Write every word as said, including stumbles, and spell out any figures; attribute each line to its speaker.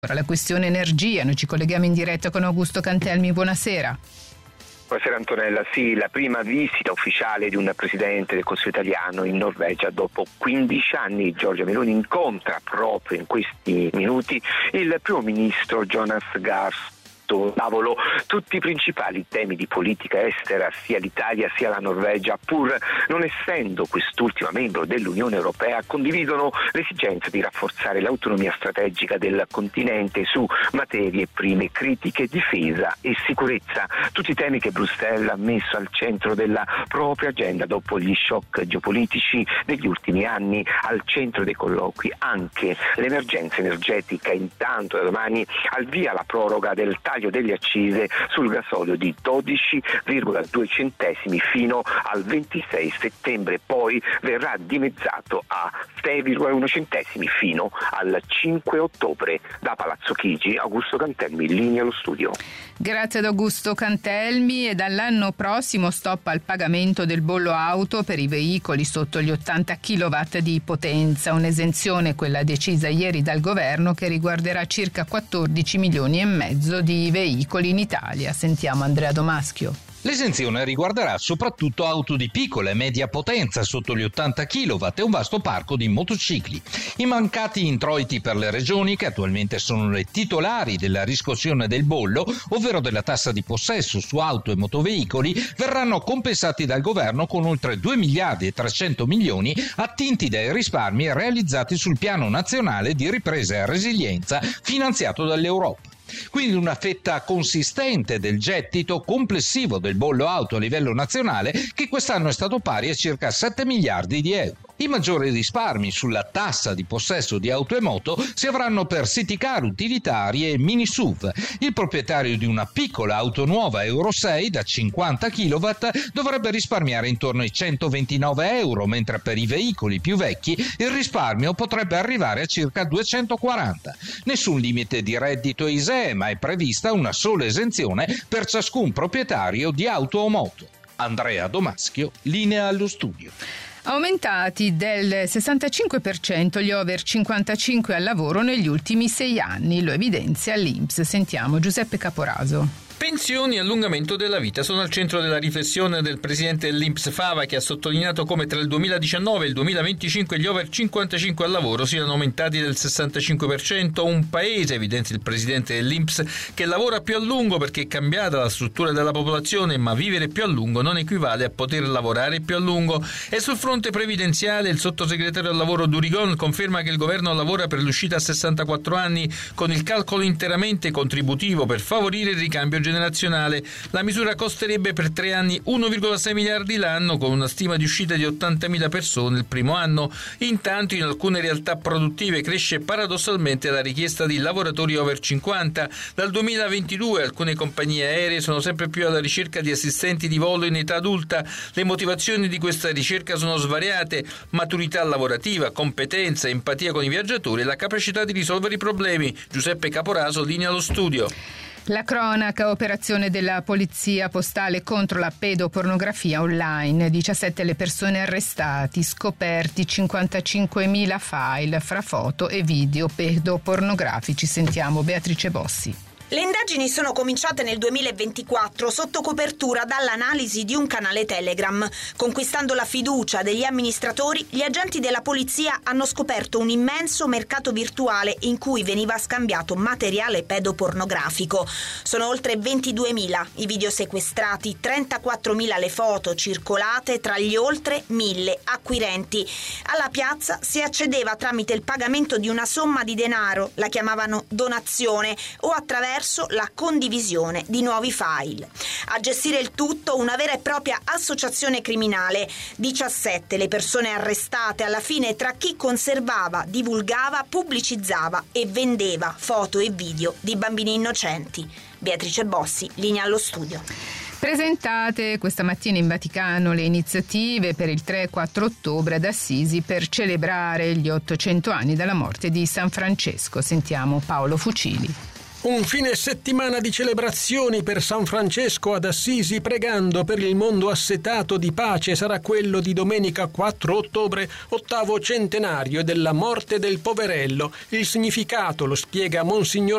Speaker 1: Ora la questione energia, noi ci colleghiamo in diretta con Augusto Cantelmi, buonasera.
Speaker 2: Buonasera Antonella, sì, la prima visita ufficiale di un presidente del Consiglio italiano in Norvegia dopo quindici anni. Giorgia Meloni incontra proprio in questi minuti il primo ministro Jonas Gahr Støre. Tavolo tutti i principali temi di politica estera, sia l'Italia sia la Norvegia, pur non essendo quest'ultima membro dell'Unione Europea, condividono l'esigenza di rafforzare l'autonomia strategica del continente su materie prime critiche, difesa e sicurezza, tutti i temi che Bruxelles ha messo al centro della propria agenda dopo gli shock geopolitici degli ultimi anni. Al centro dei colloqui anche l'emergenza energetica. Intanto da domani al via la proroga del taglio delle accise sul gasolio di dodici virgola due centesimi fino al ventisei settembre, poi verrà dimezzato a sei virgola uno centesimi fino al cinque ottobre. Da Palazzo Chigi, Augusto Cantelmi, linea allo studio.
Speaker 1: Grazie ad Augusto Cantelmi. E dall'anno prossimo stop al pagamento del bollo auto per i veicoli sotto gli ottanta chilowatt di potenza, un'esenzione, quella decisa ieri dal governo, che riguarderà circa quattordici milioni e mezzo di veicoli in Italia. Sentiamo Andrea Domaschio.
Speaker 3: L'esenzione riguarderà soprattutto auto di piccola e media potenza sotto gli ottanta chilowatt e un vasto parco di motocicli. I mancati introiti per le regioni, che attualmente sono le titolari della riscossione del bollo, ovvero della tassa di possesso su auto e motoveicoli, verranno compensati dal governo con oltre due miliardi e trecento milioni attinti dai risparmi realizzati sul Piano Nazionale di Ripresa e Resilienza finanziato dall'Europa. Quindi una fetta consistente del gettito complessivo del bollo auto a livello nazionale, che quest'anno è stato pari a circa sette miliardi di euro. I maggiori risparmi sulla tassa di possesso di auto e moto si avranno per city car utilitarie e mini S U V. Il proprietario di una piccola auto nuova Euro sei da cinquanta chilowatt dovrebbe risparmiare intorno ai centoventinove euro, mentre per i veicoli più vecchi il risparmio potrebbe arrivare a circa duecentoquaranta. Nessun limite di reddito I S E E, ma è prevista una sola esenzione per ciascun proprietario di auto o moto. Andrea Domaschio, linea allo studio.
Speaker 1: Aumentati del sessantacinque per cento gli over cinquantacinque al lavoro negli ultimi sei anni, lo evidenzia l'I N P S. Sentiamo Giuseppe Caporaso.
Speaker 4: Pensioni e allungamento della vita sono al centro della riflessione del presidente dell'I N P S Fava, che ha sottolineato come tra il duemiladiciannove e il duemilaventicinque gli over cinquantacinque al lavoro siano aumentati del sessantacinque per cento. Un paese, evidenzia il presidente dell'I N P S, che lavora più a lungo perché è cambiata la struttura della popolazione, ma vivere più a lungo non equivale a poter lavorare più a lungo. E sul fronte previdenziale il sottosegretario al lavoro Durigon conferma che il governo lavora per l'uscita a sessantaquattro anni con il calcolo interamente contributivo per favorire il ricambio generazionale. generazionale. La misura costerebbe per tre anni uno virgola sei miliardi l'anno, con una stima di uscita di ottantamila persone il primo anno. Intanto in alcune realtà produttive cresce paradossalmente la richiesta di lavoratori over cinquanta. Dal duemilaventidue alcune compagnie aeree sono sempre più alla ricerca di assistenti di volo in età adulta. Le motivazioni di questa ricerca sono svariate: maturità lavorativa, competenza, empatia con i viaggiatori e la capacità di risolvere i problemi. Giuseppe Caporaso, linea allo studio.
Speaker 1: La cronaca, operazione della polizia postale contro la pedopornografia online. diciassette le persone arrestati, scoperti cinquantacinquemila file fra foto e video pedopornografici. Sentiamo Beatrice Bossi.
Speaker 5: Le indagini sono cominciate nel duemilaventiquattro sotto copertura dall'analisi di un canale Telegram. Conquistando la fiducia degli amministratori, gli agenti della polizia hanno scoperto un immenso mercato virtuale in cui veniva scambiato materiale pedopornografico. Sono oltre ventiduemila i video sequestrati, trentaquattromila le foto circolate tra gli oltre mille acquirenti. Alla piazza si accedeva tramite il pagamento di una somma di denaro, la chiamavano donazione, o attraverso la condivisione di nuovi file. A gestire il tutto una vera e propria associazione criminale. diciassette le persone arrestate alla fine tra chi conservava, divulgava, pubblicizzava e vendeva foto e video di bambini innocenti. Beatrice Bossi, linea allo studio.
Speaker 1: Presentate questa mattina in Vaticano le iniziative per il tre e quattro ottobre ad Assisi per celebrare gli ottocento anni dalla morte di San Francesco. Sentiamo Paolo Fucili.
Speaker 6: Un fine settimana di celebrazioni per San Francesco ad Assisi, pregando per il mondo assetato di pace, sarà quello di domenica quattro ottobre, ottavo centenario della morte del poverello. Il significato lo spiega Monsignor